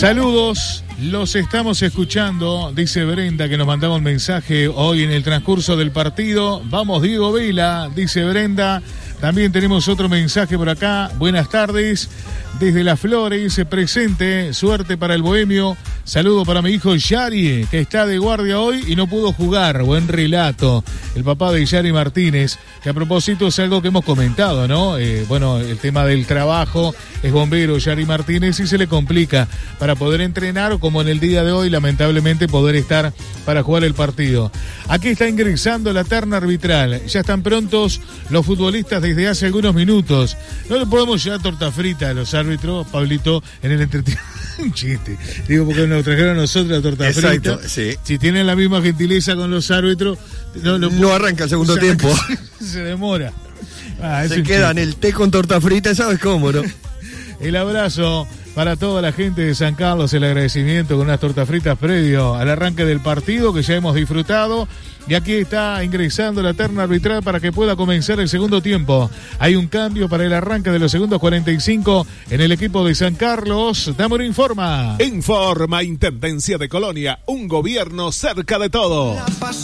Saludos, los estamos escuchando, dice Brenda, que nos mandaba un mensaje hoy en el transcurso del partido. Vamos, Diego Vela, dice Brenda. También tenemos otro mensaje por acá. Buenas tardes. Desde Las Flores, presente, suerte para el Bohemio. Saludo para mi hijo Yari, que está de guardia hoy y no pudo jugar. Buen relato. El papá de Yari Martínez, que a propósito es algo que hemos comentado, ¿no? Bueno, el tema del trabajo, es bombero Yari Martínez y se le complica para poder entrenar o como en el día de hoy, lamentablemente, poder estar para jugar el partido. Aquí está ingresando la terna arbitral. Ya están prontos los futbolistas desde hace algunos minutos. No le podemos llevar torta frita a los árbitros, Pablito, en el entretenimiento. Un chiste. Digo, porque nos trajeron a nosotros la torta frita. Sí. Si tienen la misma gentileza con los árbitros, no arranca el segundo tiempo. Se demora. Se quedan el té con torta frita, ¿sabes cómo, no? El abrazo para toda la gente de San Carlos, el agradecimiento con unas tortas fritas previo al arranque del partido que ya hemos disfrutado. Y aquí está ingresando la terna arbitral para que pueda comenzar el segundo tiempo. Hay un cambio para el arranque de los segundos 45 en el equipo de San Carlos. Damor informa. Informa Intendencia de Colonia, un gobierno cerca de todo.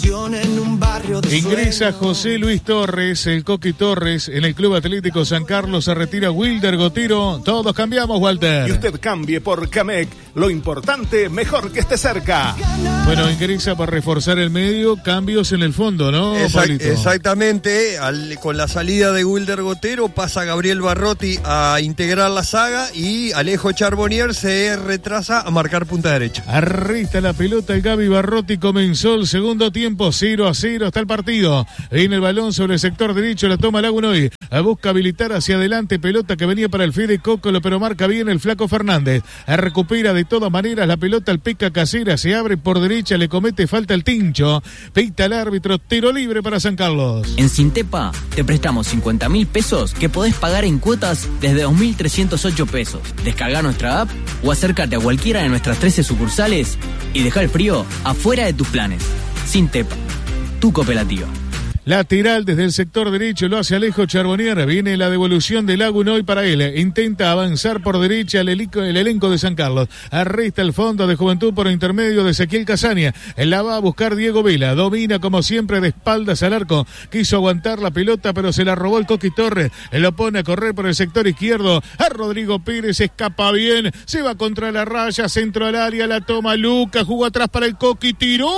Ingresa José Luis Torres, el Coqui Torres, en el Club Atlético San Carlos. Se retira Wilder Gotiro. Todos cambiamos, Walter. Y usted cambie por Camec. Lo importante, mejor que esté cerca. Bueno, ingresa para reforzar el medio. Cambios en el fondo, ¿no, Pablito? Exactamente. Con la salida de Wilder Gotero pasa Gabriel Barrotti a integrar la saga y Alejo Charbonnier se retrasa a marcar punta derecha. Arrista la pelota el Gaby Barrotti. Comenzó el segundo tiempo. 0-0 está el partido. Viene el balón sobre el sector derecho. La toma Lagunoy. Busca habilitar hacia adelante. Pelota que venía para el Fede Cócolo, pero marca bien el Flaco Fernández. Recupera de todas maneras la pelota al Pica Casera. Se abre por derecha. Le comete falta el Tincho. Pita el árbitro. Tiro libre para San Carlos. En Sintepa te prestamos 50.000 pesos que podés pagar en cuotas desde 2.308 pesos. Descarga nuestra app o acércate a cualquiera de nuestras 13 sucursales y deja el frío afuera de tus planes. Sintepa, tu cooperativa. Lateral desde el sector derecho, lo hace Alejo Charbonnier. Viene la devolución de Lagunoy para él. Intenta avanzar por derecha el elenco de San Carlos. Arresta el fondo de Juventud por intermedio de Ezequiel Casaña. La va a buscar Diego Vela. Domina como siempre de espaldas al arco. Quiso aguantar la pelota, pero se la robó el Coqui Torres. Lo pone a correr por el sector izquierdo. A Rodrigo Pérez, escapa bien. Se va contra la raya, centro al área. La toma Lucas. Jugó atrás para el Coqui. Tiró.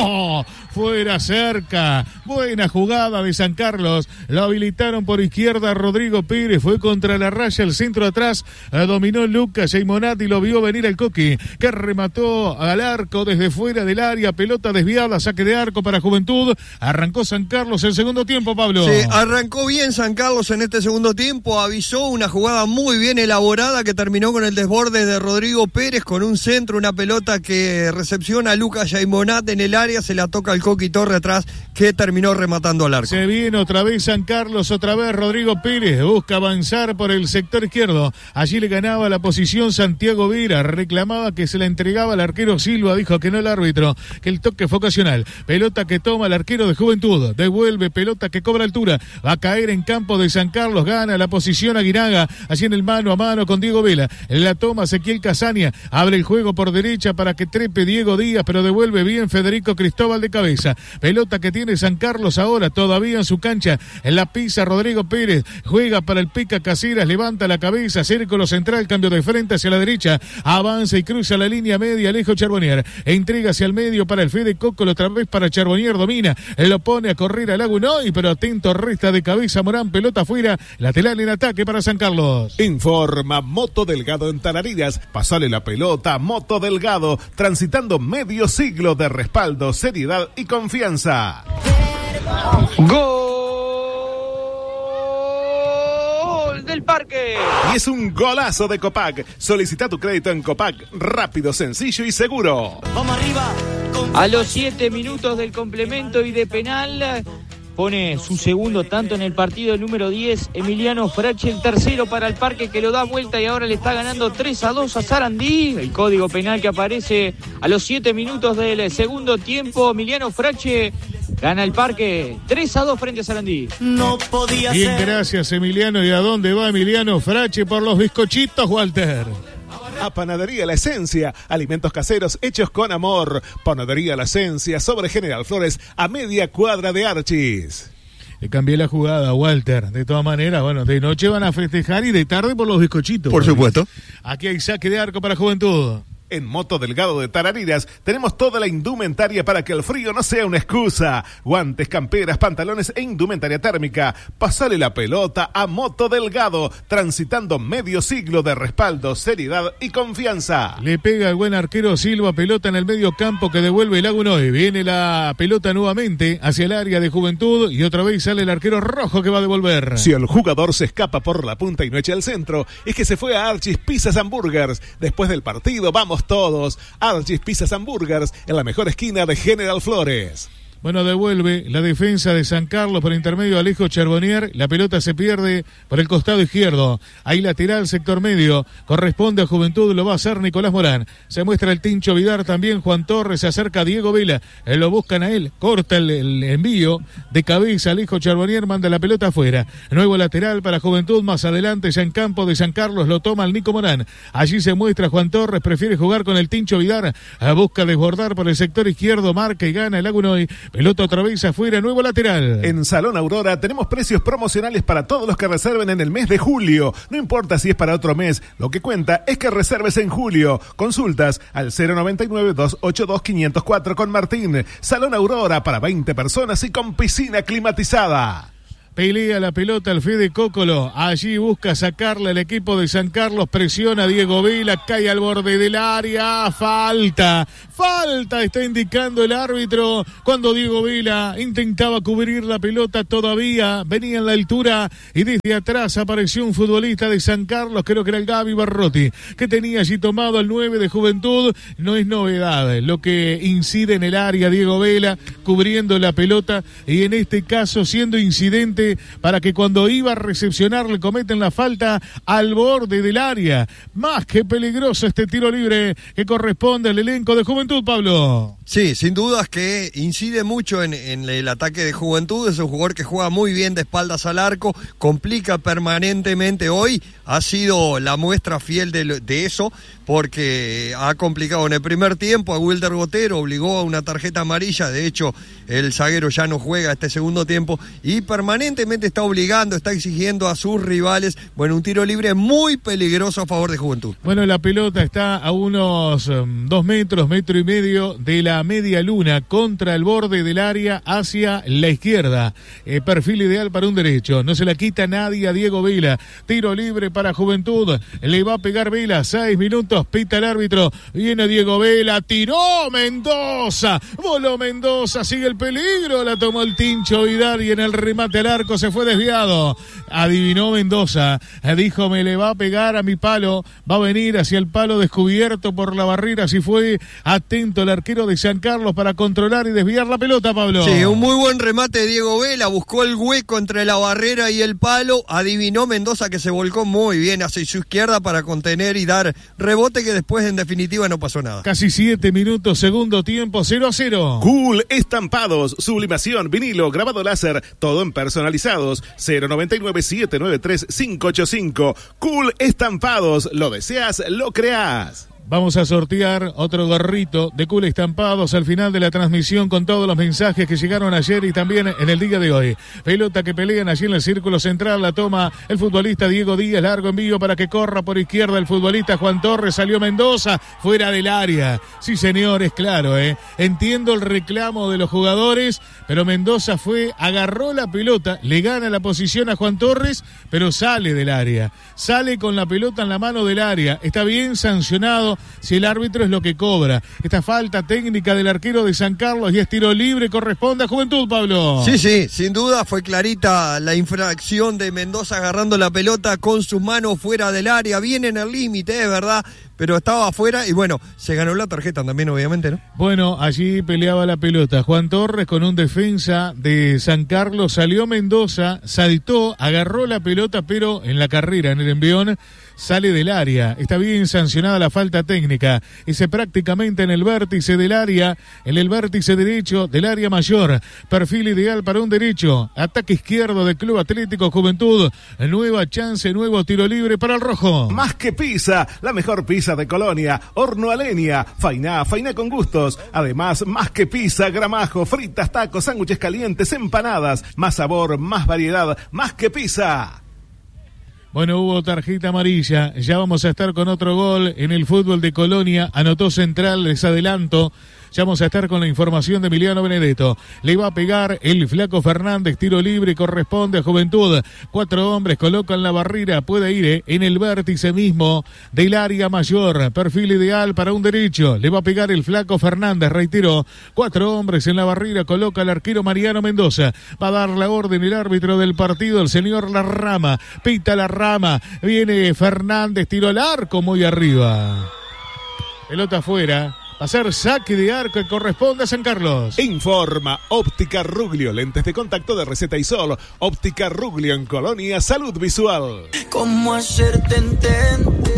Fuera cerca. Buena jugada de San Carlos. Lo habilitaron por izquierda Rodrigo Pérez. Fue contra la raya, el centro atrás. Dominó Lucas Jaimonati. Lo vio venir el Coqui, que remató al arco desde fuera del área. Pelota desviada, saque de arco para Juventud. Arrancó San Carlos el segundo tiempo, Pablo. Sí, arrancó bien San Carlos en este segundo tiempo. Avisó una jugada muy bien elaborada que terminó con el desborde de Rodrigo Pérez con un centro, una pelota que recepciona a Lucas Jaimonati en el área. Se la toca al Coqui Torre atrás, que terminó rematando al arco. Se viene otra vez San Carlos, otra vez Rodrigo Pérez, busca avanzar por el sector izquierdo. Allí le ganaba la posición Santiago Vera, reclamaba que se la entregaba al arquero Silva, dijo que no el árbitro, que el toque fue ocasional. Pelota que toma el arquero de Juventud, devuelve, pelota que cobra altura, va a caer en campo de San Carlos, gana la posición Aguinaga, allí en el mano a mano con Diego Vela. La toma Ezequiel Casaña, abre el juego por derecha para que trepe Diego Díaz, pero devuelve bien Federico Cristóbal de cabeza. Pelota que tiene San Carlos ahora, todavía en su cancha, en la pisa Rodrigo Pérez, juega para el Pica Caseras, levanta la cabeza, círculo central, cambio de frente hacia la derecha, avanza y cruza la línea media, Alejo Charbonnier, entrega hacia el medio para el Fede Cócolo, otra vez para Charbonnier, domina, lo pone a correr a Lagunoy, pero atento, resta de cabeza Morán, pelota afuera, lateral en ataque para San Carlos. Informa Moto Delgado en Tarariras, pasale la pelota, Moto Delgado, transitando medio siglo de respaldo, seriedad y confianza. ¡Gol del Parque! Y es un golazo de Copac. Solicita tu crédito en Copac, rápido, sencillo y seguro. ¡Vamos arriba! A los 7 minutos del complemento y de penal, pone su segundo tanto en el partido número 10, Emiliano Frache, el tercero para el Parque, que lo da vuelta y ahora le está ganando 3-2 a Sarandí. El código penal que aparece a los 7 minutos del segundo tiempo. Emiliano Frache gana el Parque 3-2 frente a Sarandí. No podía Bien, ser. Gracias Emiliano. ¿Y a dónde va Emiliano Frache? Por los bizcochitos, Walter. A Panadería La Esencia, alimentos caseros hechos con amor. Panadería La Esencia, sobre General Flores, a media cuadra de Archis. Le cambié la jugada, Walter. De todas maneras, bueno, de noche van a festejar y de tarde por los bizcochitos. Por supuesto. Aquí hay saque de arco para Juventud. En Moto Delgado de Tarariras tenemos toda la indumentaria para que el frío no sea una excusa. Guantes, camperas, pantalones e indumentaria térmica. Pasale la pelota a Moto Delgado, transitando medio siglo de respaldo, seriedad y confianza. Le pega el buen arquero Silva, pelota en el medio campo que devuelve el Lagunoy. Viene la pelota nuevamente hacia el área de Juventud y otra vez sale el arquero rojo que va a devolver. Si el jugador se escapa por la punta y no echa el centro, es que se fue a Archis Pizzas Hamburgers. Después del partido, vamos todos. Archis Pizzas Hamburgers, en la mejor esquina de General Flores. Bueno, devuelve la defensa de San Carlos por intermedio de Alejo Charbonnier. La pelota se pierde por el costado izquierdo. Ahí lateral, sector medio. Corresponde a Juventud, lo va a hacer Nicolás Morán. Se muestra el Tincho Vidar también. Juan Torres, se acerca a Diego Vela. Lo buscan a él. Corta el envío de cabeza. Alejo Charbonnier manda la pelota afuera. Nuevo lateral para Juventud. Más adelante, ya en campo de San Carlos, lo toma el Nico Morán. Allí se muestra Juan Torres. Prefiere jugar con el Tincho Vidar. Busca desbordar por el sector izquierdo. Marca y gana el Lagunoy. Pelota otra vez afuera, nuevo lateral. En Salón Aurora tenemos precios promocionales para todos los que reserven en el mes de julio. No importa si es para otro mes, lo que cuenta es que reserves en julio. Consultas al 099-282-504 con Martín. Salón Aurora para 20 personas y con piscina climatizada. Pelea la pelota el Fede Cócolo. Allí busca sacarla el equipo de San Carlos. Presiona a Diego Vela. Cae al borde del área. Falta. Está indicando el árbitro. Cuando Diego Vela intentaba cubrir la pelota todavía. Venía en la altura. Y desde atrás apareció un futbolista de San Carlos. Creo que era el Gaby Barrotti. Que tenía allí tomado el 9 de Juventud. No es novedad lo que incide en el área Diego Vela. Cubriendo la pelota. Y en este caso siendo incidente para que cuando iba a recepcionar le cometen la falta al borde del área. Más que peligroso este tiro libre que corresponde al elenco de Juventud, Pablo. Sí, sin dudas que incide mucho en el ataque de Juventud. Es un jugador que juega muy bien de espaldas al arco, complica permanentemente. Hoy ha sido la muestra fiel de eso, porque ha complicado en el primer tiempo a Wilder Botero, obligó a una tarjeta amarilla. De hecho, el zaguero ya no juega este segundo tiempo y permanentemente está obligando, está exigiendo a sus rivales. Bueno, un tiro libre muy peligroso a favor de Juventud. Bueno, la pelota está a unos 2 metros, metro y medio de la media luna, contra el borde del área hacia la izquierda. Perfil ideal para un derecho. No se la quita nadie a Diego Vela. Tiro libre para Juventud. Le va a pegar Vela. 6 minutos. Pita el árbitro. Viene Diego Vela. Tiró Mendoza. Voló Mendoza. Sigue el peligro. La tomó el Tincho Vidar y en el remate al arco se fue desviado. Adivinó Mendoza. Dijo, me le va a pegar a mi palo. Va a venir hacia el palo descubierto por la barrera. Así fue atento el arquero de San Carlos para controlar y desviar la pelota, Pablo. Sí, un muy buen remate de Diego Vela. Buscó el hueco entre la barrera y el palo. Adivinó Mendoza, que se volcó muy bien hacia su izquierda para contener y dar rebote, que después en definitiva no pasó nada. Casi 7 minutos, segundo tiempo, 0-0. Cool Estampados, sublimación, vinilo, grabado láser, todo en personalizados. 099-793-585. Cool Estampados, lo deseas, lo creas. Vamos a sortear otro gorrito de Cool Estampados al final de la transmisión con todos los mensajes que llegaron ayer y también en el día de hoy. Pelota que pelean allí en el círculo central, la toma el futbolista Diego Díaz, largo envío para que corra por izquierda el futbolista Juan Torres, salió Mendoza, fuera del área. Sí, señores, claro, entiendo el reclamo de los jugadores, pero Mendoza agarró la pelota, le gana la posición a Juan Torres, pero sale del área. Sale con la pelota en la mano del área. Está bien sancionado si el árbitro es lo que cobra. Esta falta técnica del arquero de San Carlos y es tiro libre, corresponde a Juventud, Pablo. Sí, sin duda fue clarita la infracción de Mendoza agarrando la pelota con sus manos fuera del área, bien en el límite, verdad, pero estaba afuera y bueno, se ganó la tarjeta también, obviamente, ¿no? Bueno, allí peleaba la pelota Juan Torres con un defensa de San Carlos, salió Mendoza, saltó, agarró la pelota, pero en la carrera, en el envión, sale del área. Está bien sancionada la falta técnica. Ese prácticamente en el vértice del área, en el vértice derecho del área mayor. Perfil ideal para un derecho. Ataque izquierdo de Club Atlético Juventud. Nueva chance, nuevo tiro libre para el rojo. Más que pizza, la mejor pizza de Colonia. Horno a leña. Faina con gustos. Además, más que pizza, gramajo, fritas, tacos, sándwiches calientes, empanadas. Más sabor, más variedad. Más que pizza. Bueno, hubo tarjeta amarilla. Ya vamos a estar con otro gol en el fútbol de Colonia. Anotó Central, les adelanto. Ya vamos a estar con la información de Emiliano Benedetto. Le va a pegar el Flaco Fernández, tiro libre, corresponde a Juventud. 4 hombres colocan la barrera, puede ir en el vértice mismo del área mayor. Perfil ideal para un derecho. Le va a pegar el Flaco Fernández, reitero. 4 hombres en la barrera, coloca el arquero Mariano Mendoza. Va a dar la orden el árbitro del partido, el señor Larrama. Pita Larrama, viene Fernández, tiro al arco muy arriba. Pelota afuera. Va a ser saque de arco que corresponde a San Carlos. Informa Óptica Ruglio, lentes de contacto de Receta y Sol. Óptica Ruglio en Colonia, salud visual. ¿Cómo hacerte entender?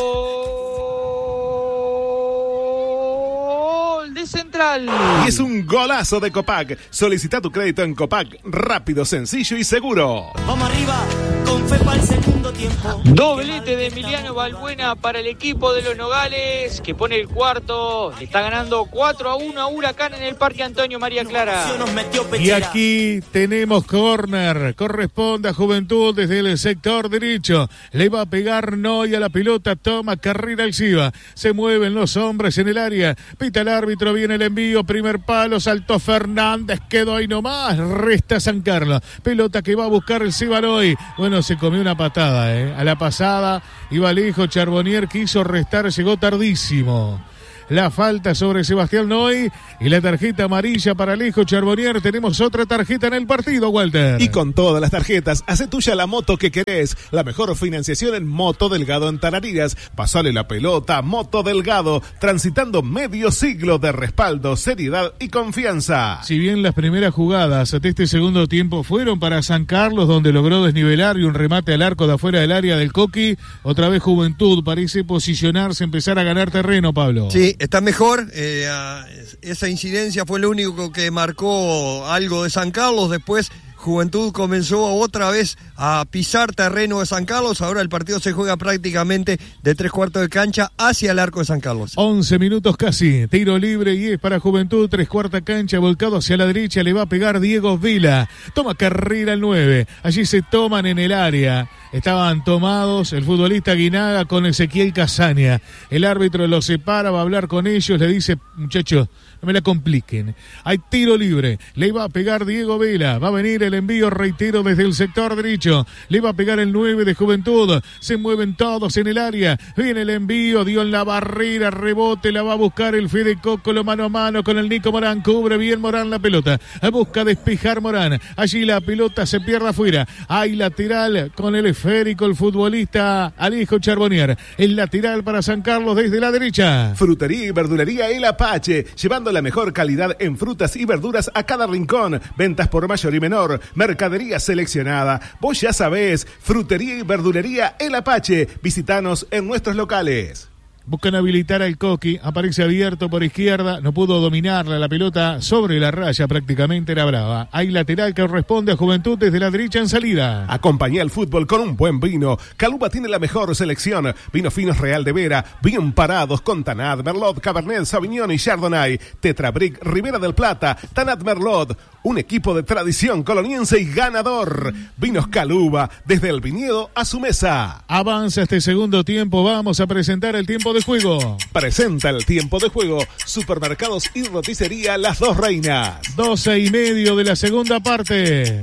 Gol de Central. Y es un golazo de Copac. Solicita tu crédito en Copac, rápido, sencillo y seguro. Vamos arriba, con fe para el segundo tiempo. Doblete de Emiliano Balbuena para el equipo de los Nogales, que pone el cuarto. Le está ganando 4-1 a Huracán en el Parque Antonio María Clara. Y aquí tenemos córner. Corresponde a Juventud desde el sector derecho. Le va a pegar Noy a la pelota. Toma carrera Alciba. Se mueven los hombres en el área. Pita el árbitro. Viene el envío. Primer palo. Saltó Fernández. Quedó ahí nomás. Resta San Carlos. Pelota que va a buscar el Cibanoy. Bueno, se comió una patada, A la pasada iba lejos. Charbonnier quiso restar. Llegó tardísimo. La falta sobre Sebastián Noy y la tarjeta amarilla para Alejo Charbonnier. Tenemos otra tarjeta en el partido, Walter. Y con todas las tarjetas, hace tuya la moto que querés. La mejor financiación en Moto Delgado en Tarariras. Pasale la pelota, Moto Delgado, transitando medio siglo de respaldo, seriedad y confianza. Si bien las primeras jugadas de este segundo tiempo fueron para San Carlos, donde logró desnivelar y un remate al arco de afuera del área del Coqui, otra vez Juventud parece posicionarse, empezar a ganar terreno, Pablo. Sí, está mejor. Esa incidencia fue lo único que marcó algo de San Carlos. Después Juventud comenzó otra vez a pisar terreno de San Carlos. Ahora el partido se juega prácticamente de 3/4 de cancha hacia el arco de San Carlos. 11 minutos casi, tiro libre y es para Juventud, 3/4 cancha, volcado hacia la derecha, le va a pegar Diego Vila. Toma carrera el 9, allí se toman en el área. Estaban tomados el futbolista Guinaga con Ezequiel Casaña. El árbitro los separa, va a hablar con ellos, le dice, muchachos, no me la compliquen. Hay tiro libre, le va a pegar Diego Vela, va a venir el envío, reitero, desde el sector derecho, le va a pegar el 9 de Juventud, se mueven todos en el área, viene el envío, dio en la barrera, rebote, la va a buscar el Fede Cócolo mano a mano con el Nico Morán, cubre bien Morán la pelota, busca despejar Morán, allí la pelota se pierde afuera, hay lateral con el esférico, el futbolista Alejo Charbonnier, el lateral para San Carlos desde la derecha. Frutería y verdulería El Apache, llevando la mejor calidad en frutas y verduras a cada rincón, ventas por mayor y menor, mercadería seleccionada, vos ya sabés, Frutería y verdulería El Apache, visitanos en nuestros locales. Buscan habilitar al Coqui, aparece abierto por izquierda, no pudo dominarla, la pelota sobre la raya prácticamente era brava. Hay lateral que corresponde a Juventud desde la derecha en salida. Acompaña el fútbol con un buen vino. Caluba tiene la mejor selección. Vinos finos Real de Vera, bien parados con Tanat, Merlot, Cabernet, Sauvignon y Chardonnay. Tetrabric, Ribera del Plata, Tanat Merlot. Un equipo de tradición coloniense y ganador. Vinos Caluba, desde el viñedo a su mesa. Avanza este segundo tiempo, vamos a presentar el tiempo de juego. Presenta el tiempo de juego. Supermercados y roticería Las Dos Reinas. 12:30 de la segunda parte.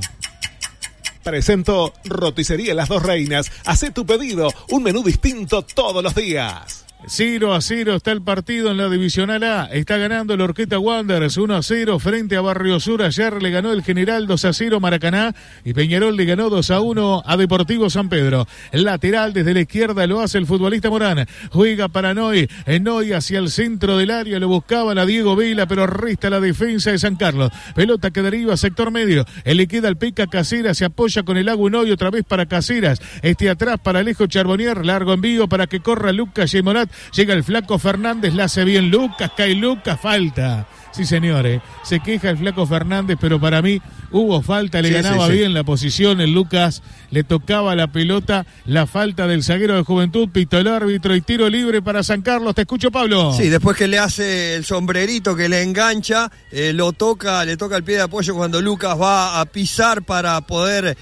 Presento Roticería Las Dos Reinas. Hacé tu pedido, un menú distinto todos los días. 0-0 está el partido en la Divisional A. Está ganando el Horqueta Wanderers 1-0 frente a Barrio Sur. Ayer le ganó el General 2-0 Maracaná y Peñarol le ganó 2-1 a Deportivo San Pedro. El lateral desde la izquierda lo hace el futbolista Morán. Juega para Noy. Noy hacia el centro del área. Lo buscaban a Diego Vela, pero resta la defensa de San Carlos. Pelota que deriva sector medio. Le queda al Peca Caseras. Se apoya con el Agua Noy otra vez para Caseras. Atrás para Alejo Charbonnier. Largo envío para que corra Lucas Yemonat. Llega el flaco Fernández, la hace bien Lucas, cae Lucas, falta. Sí, señores, se queja el flaco Fernández, pero para mí hubo falta, le ganaba bien la posición, el Lucas le tocaba la pelota, la falta del zaguero de Juventud, pitó el árbitro y tiro libre para San Carlos. Te escucho, Pablo. Sí, después que le hace el sombrerito que le engancha, le toca el pie de apoyo cuando Lucas va a pisar para poder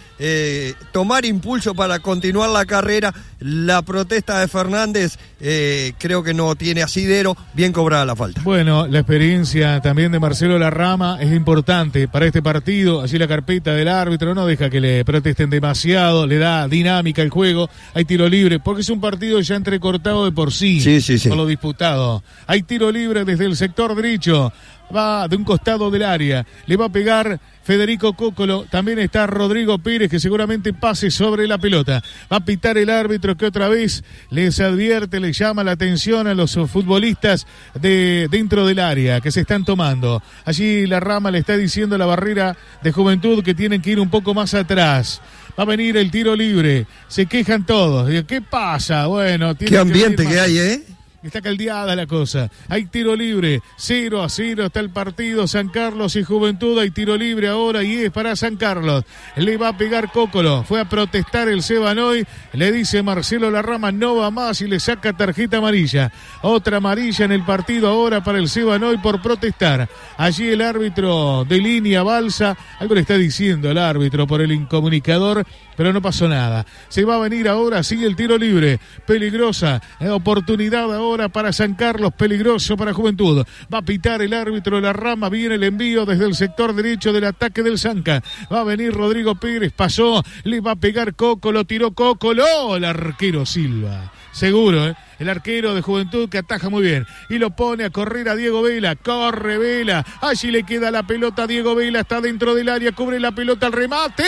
tomar impulso para continuar la carrera. La protesta de Fernández creo que no tiene asidero, bien cobrada la falta. Bueno, la experiencia también de Marcelo Larrama es importante para este partido. Allí la carpeta del árbitro no deja que le protesten demasiado, le da dinámica al juego. Hay tiro libre, porque es un partido ya entrecortado de por sí. Por lo disputado. Hay tiro libre desde el sector derecho. Va de un costado del área, le va a pegar Federico Cócolo, también está Rodrigo Pérez que seguramente pase sobre la pelota. Va a pitar el árbitro que otra vez les advierte, le llama la atención a los futbolistas de dentro del área que se están tomando. Allí la Rama le está diciendo a la barrera de Juventud que tienen que ir un poco más atrás. Va a venir el tiro libre, se quejan todos. ¿Qué pasa? Bueno, qué ambiente que hay, ¿eh? Está caldeada la cosa. Hay tiro libre. 0-0 está el partido. San Carlos y Juventud. Hay tiro libre ahora y es para San Carlos. Le va a pegar Cócolo. Fue a protestar el Sebanoy. Le dice Marcelo Larrama no va más y le saca tarjeta amarilla. Otra amarilla en el partido ahora para el Sebanoy por protestar. Allí el árbitro de línea Balsa. Algo le está diciendo el árbitro por el incomunicador, pero no pasó nada. Se va a venir ahora, sigue el tiro libre. Peligrosa oportunidad ahora para San Carlos, peligroso para Juventud. Va a pitar el árbitro de la Rama, viene el envío desde el sector derecho del ataque del Zanca. Va a venir Rodrigo Pérez, pasó, le va a pegar Cócolo, tiró Cócolo, el arquero Silva. Seguro, el arquero de Juventud que ataja muy bien y lo pone a correr a Diego Vela, corre Vela, allí le queda la pelota a Diego Vela, está dentro del área, cubre la pelota al remate,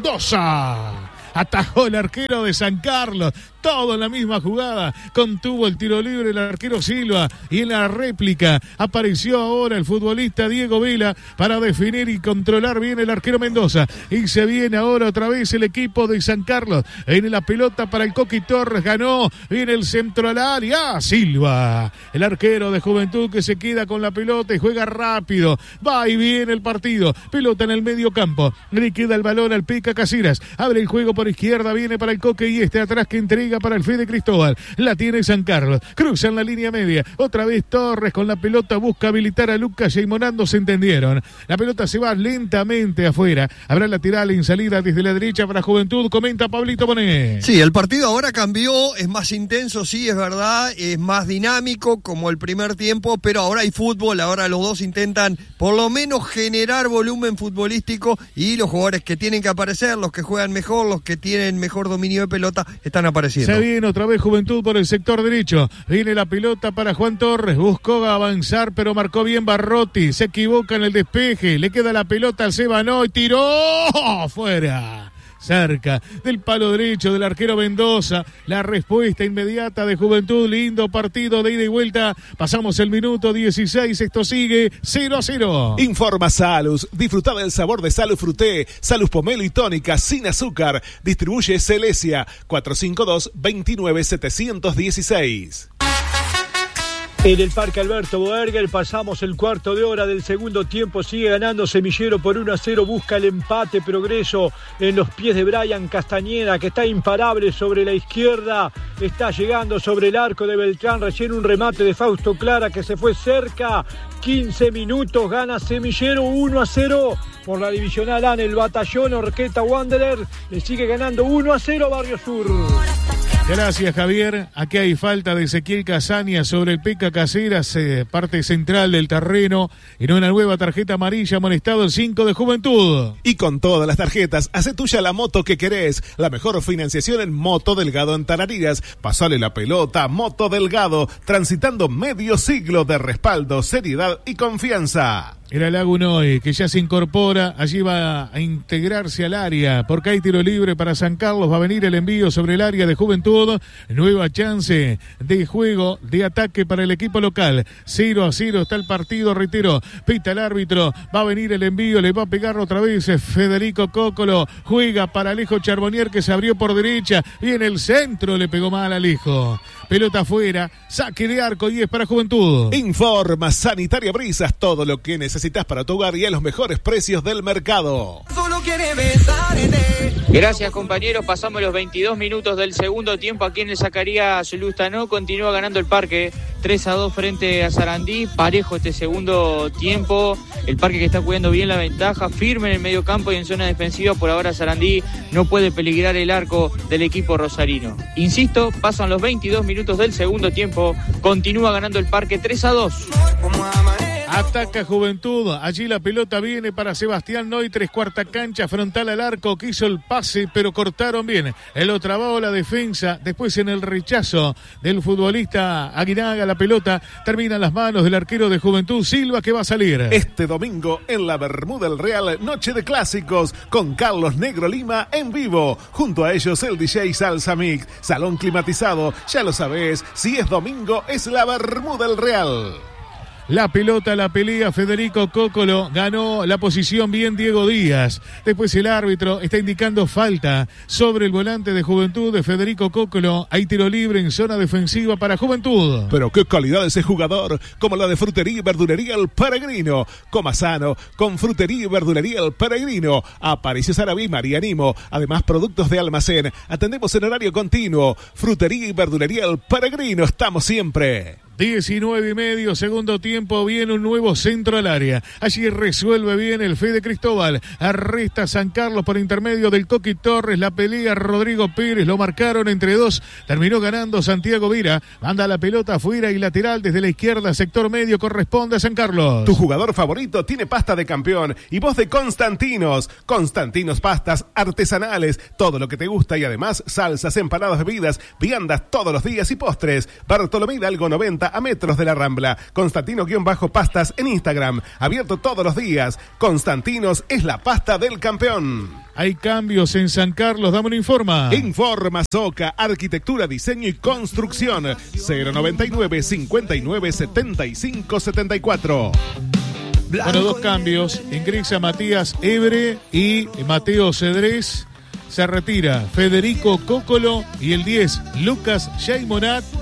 Mendoza. Atajó el arquero de San Carlos, todo en la misma jugada, contuvo el tiro libre el arquero Silva y en la réplica apareció ahora el futbolista Diego Vela para definir y controlar bien el arquero Mendoza y se viene ahora otra vez el equipo de San Carlos, en la pelota para el Coqui Torres, ganó, viene el centro al área, Silva, el arquero de Juventud que se queda con la pelota y juega rápido, va y viene el partido, pelota en el medio campo, le queda el balón al Peca Caseras, abre el juego por izquierda, viene para el Coque y atrás que entrega para el Fede Cristóbal, la tiene San Carlos, cruza en la línea media, otra vez Torres con la pelota, busca habilitar a Lucas y Monando, se entendieron, la pelota se va lentamente afuera, habrá lateral en salida desde la derecha para Juventud, comenta Pablito Bonet. Sí, el partido ahora cambió, es más intenso, sí, es verdad, es más dinámico como el primer tiempo, pero ahora hay fútbol, ahora los dos intentan por lo menos generar volumen futbolístico y los jugadores que tienen que aparecer, los que juegan mejor, los que tienen mejor dominio de pelota, están apareciendo. Se viene otra vez Juventud por el sector derecho, viene la pelota para Juan Torres, buscó avanzar pero marcó bien Barrotti, se equivoca en el despeje, le queda la pelota al Sebanoy, tiró fuera. Cerca del palo derecho del arquero Mendoza, la respuesta inmediata de Juventud, lindo partido de ida y vuelta, pasamos el minuto 16, esto sigue 0-0. Informa Salus, disfruta del sabor de Salus Fruté, Salus Pomelo y Tónica sin azúcar, distribuye Celesia, 452-29716. En el Parque Alberto Boerger pasamos el cuarto de hora del segundo tiempo, sigue ganando Semillero por 1-0, busca el empate, Progreso en los pies de Brian Castañeda, que está imparable sobre la izquierda, está llegando sobre el arco de Beltrán, recién un remate de Fausto Clara que se fue cerca, 15 minutos, gana Semillero 1-0 por la Divisional A en el Batallón Horqueta Wanderer, le sigue ganando 1-0 Barrio Sur. Gracias, Javier. Aquí hay falta de Ezequiel Casaña sobre el Peca Caseras, parte central del terreno. En una nueva tarjeta amarilla, amonestado el 5 de Juventud. Y con todas las tarjetas, hace tuya la moto que querés. La mejor financiación en Moto Delgado en Tarariras. Pasale la pelota a Moto Delgado, transitando medio siglo de respaldo, seriedad y confianza. Era Lagunoy, que ya se incorpora, allí va a integrarse al área, porque hay tiro libre para San Carlos, va a venir el envío sobre el área de Juventud, nueva chance de juego, de ataque para el equipo local, 0-0 está el partido, reitero, pita el árbitro, va a venir el envío, le va a pegar otra vez Federico Cócolo, juega para Alejo Charbonnier que se abrió por derecha, y en el centro le pegó mal a Alejo. Pelota afuera, saque de arco y es para Juventud. Informa Sanitaria Brisas, todo lo que necesitas para tu hogar y a los mejores precios del mercado. Gracias, compañeros, pasamos los 22 minutos del segundo tiempo aquí en el Zacarías Lustanó, continúa ganando el Parque 3-2 frente a Sarandí, parejo este segundo tiempo, el Parque que está cuidando bien la ventaja, firme en el medio campo y en zona defensiva, por ahora Sarandí no puede peligrar el arco del equipo rosarino. Insisto, pasan los 22 minutos del segundo tiempo, continúa ganando el Parque 3-2. Ataca Juventud, allí la pelota viene para Sebastián Noy, 3/4 cancha, frontal al arco, quiso el pase, pero cortaron bien, lo trabó la defensa, después en el rechazo del futbolista Aguinaga, la pelota termina en las manos del arquero de Juventud, Silva, que va a salir. Este domingo en la Bermuda El Real, noche de clásicos, con Carlos Negro Lima en vivo, junto a ellos el DJ Salsa Mix, salón climatizado, ya lo sabés, si es domingo es la Bermuda El Real. La pelota, la pelea, Federico Cócolo, ganó la posición bien Diego Díaz. Después el árbitro está indicando falta sobre el volante de Juventud de Federico Cócolo. Hay tiro libre en zona defensiva para Juventud. Pero qué calidad ese jugador, como la de Frutería y Verdulería El Peregrino. Coma sano, con Frutería y Verdulería El Peregrino. Aparicio Sarabí, María Nimo. Además, productos de almacén. Atendemos en horario continuo. Frutería y Verdulería El Peregrino, estamos siempre. 19:30, segundo tiempo, viene un nuevo centro al área. Allí resuelve bien el Fede Cristóbal. Arresta San Carlos por intermedio del Coqui Torres. La pelea Rodrigo Pérez, lo marcaron entre dos. Terminó ganando Santiago Vira. Manda la pelota afuera y lateral desde la izquierda, sector medio, corresponde a San Carlos. Tu jugador favorito tiene pasta de campeón y vos de Constantinos. Constantinos pastas artesanales, todo lo que te gusta y además salsas, empanadas, bebidas, viandas todos los días y postres. Bartolomé Hidalgo 90 a metros de la Rambla. Constantino-pastas en Instagram. Abierto todos los días. Constantinos es la pasta del campeón. Hay cambios en San Carlos, dame una informa. Informa Soca, arquitectura, diseño y construcción. 099 59 75 74. Bueno, dos cambios. Ingresa Matías Ebre y Mateo Cedrés. Se retira Federico Cócolo y el 10, Lucas Jaimonat.